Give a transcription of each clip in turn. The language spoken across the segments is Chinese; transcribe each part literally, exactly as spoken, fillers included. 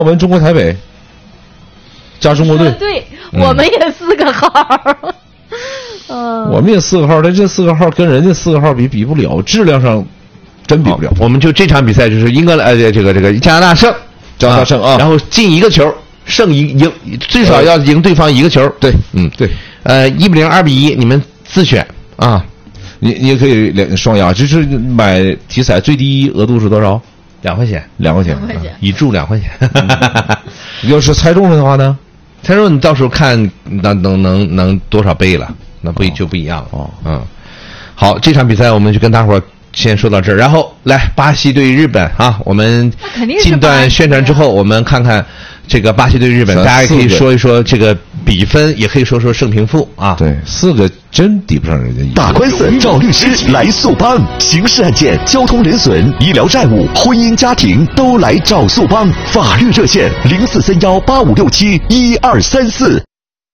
我们中国台北加中国队， 对，嗯、我们也四个号。嗯， 我们也四个号，但这四个号跟人家四个号比比不了，质量上真比不了。 我们就这场比赛就是英格兰呃这个这个加拿大胜， 加拿大胜啊， 然后进一个球，胜一赢最少要赢对方一个球。 对， 嗯对， 呃一比零二比一，你们自选啊。 你你也可以两双押，就是买体彩最低额度是多少？ 两块钱， 两块钱， 两块钱， 一注两块钱。 要是猜中了的话呢？ 猜中你到时候看能能能能多少倍了，那不就不一样了。 哦， 嗯，好，这场比赛我们就跟大伙儿先说到这儿，然后来巴西对日本啊，我们近段宣传之后，我们看看这个巴西对日本，大家也可以说一说这个比分，也可以说说胜平负啊。 对，四个真抵不上人家。 打官司找律师来速帮，刑事案件、交通人损、医疗债务、婚姻家庭都来找速帮。法律热线零四三幺八五六七一二三四。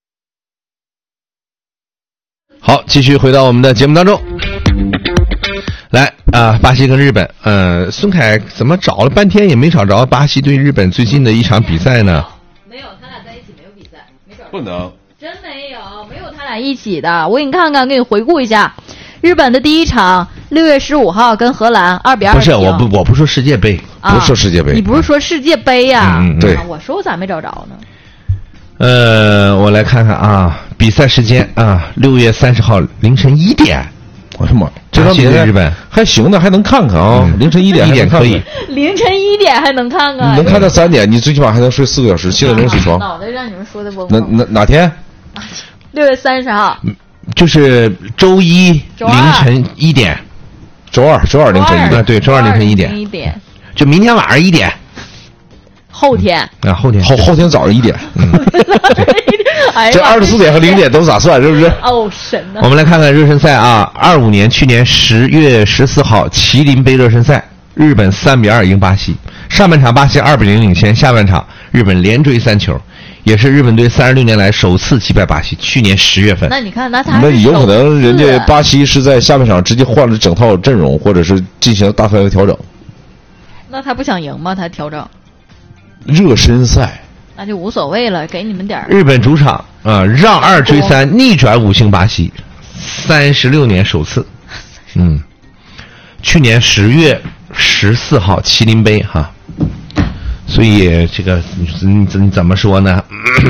好，继续回到我们的节目当中。来啊、呃，巴西跟日本，呃，孙凯怎么找了半天也没找着巴西对日本最近的一场比赛呢？ 没有，他俩在一起没有比赛，没找着。 不能， 真没有，没有他俩一起的。我给你看看，给你回顾一下，日本的第一场六月十五号跟荷兰二比二。 不是，我不我不说世界杯， 啊、 不是说世界杯， 你不是说世界杯呀、啊？ 嗯， 对、 啊。我说我咋没找着呢？ 呃，我来看看啊，比赛时间啊，六月三十号凌晨一点。 我的妈！这场比赛日本还行的，还能看看啊！嗯、凌晨一点一点可以， 凌晨一点还能看看， 能看到三点，你最起码还能睡四个小时，七点钟起床。 脑袋让你们说的不？ 哪哪哪天？ 六月三十号， 就是周一凌晨一点， 周二周二凌晨一点， 对，周二凌晨一点， 一点， 就明天晚上一点， 后天啊，后天后后天早上一点。嗯哎、 这二十四点和零点都咋算？是不是？ 哦，神呐！ 我们来看看热身赛啊，二五年去年十月十四号麒麟杯热身赛，日本三比二赢巴西。上半场巴西二比零领先，下半场日本连追三球，也是日本队三十六年来首次击败巴西。去年十月份， 那你看，那他那有可能人家巴西是在下半场直接换了整套阵容，或者是进行大范围调整。 那他不想赢吗？他调整热身赛。 那就无所谓了，给你们点儿。 日本主场啊、呃，让二追三，逆转五星巴西，三十六年首次。嗯，去年十月十四号麒麟杯哈，所以这个你你你怎么说呢？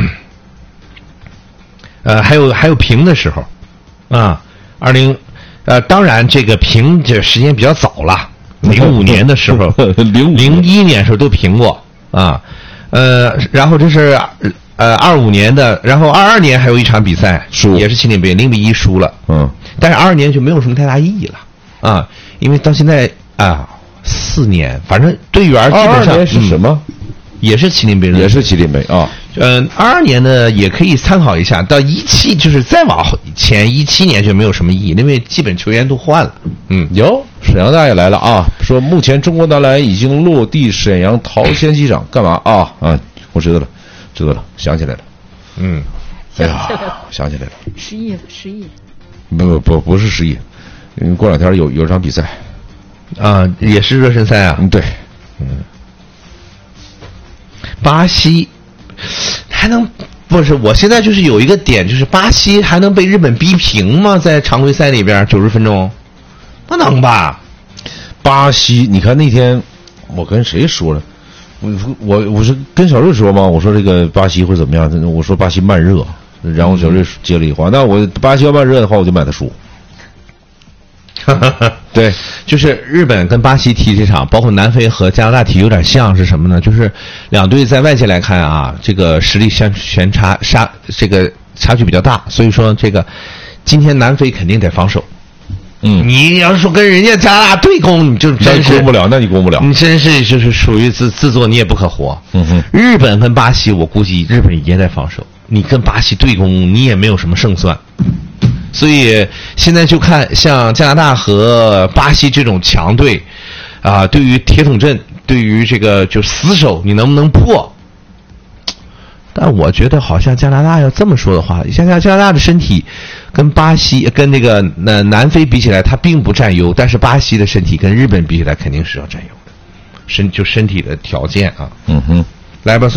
呃，还有还有平的时候啊，二零呃，当然这个平这时间比较早了，零五年的时候，零零一年的时候都平过啊。呃，然后这是呃二五年的，然后二二年还有一场比赛输，也是麒麟杯零比一输了， 嗯， 但是二二年就没有什么太大意义了啊，因为到现在啊四年，反正队员基本上是什么、嗯， 也是麒麟杯， 也是麒麟杯啊。 嗯，二二年呢也可以参考一下，到一七就是再往前一七年就没有什么意义，因为基本球员都换了。嗯， 有沈阳大爷来了啊，说目前中国男篮已经落地沈阳桃仙机场，干嘛啊？啊，我知道了，知道了，想起来了。 嗯， 哎呀，想起来了， 失忆了，失忆。 不不不，不是失忆，嗯，过两天有有场比赛， 啊，也是热身赛啊。 嗯，对， 嗯，巴西。还能不是？我现在就是有一个点，就是巴西还能被日本逼平吗？在常规赛里边九十分钟，不能吧？ 巴西，你看那天我跟谁说了？我我我是跟小瑞说吗？我说这个巴西会怎么样？我说巴西慢热，然后小瑞接了一话，那我巴西要慢热的话，我就买他输。 对，就是日本跟巴西踢这场，包括南非和加拿大踢有点像是什么呢？就是两队在外界来看啊，这个实力相悬差差这个差距比较大，所以说这个今天南非肯定得防守。 嗯， 你要是说跟人家加拿大对攻，你就真是攻不了，那你攻不了， 你真是就是属于自自作孽不可活。 嗯哼， 日本跟巴西，我估计日本也在防守，你跟巴西对攻，你也没有什么胜算。所以现在就看像加拿大和巴西这种强队，啊、呃，对于铁桶阵，对于这个就死守，你能不能破？但我觉得好像加拿大要这么说的话，加拿加拿大的身体跟巴西跟那个呃南非比起来，它并不占优，但是巴西的身体跟日本比起来肯定是要占优的，身就身体的条件啊。 嗯哼， 来吧。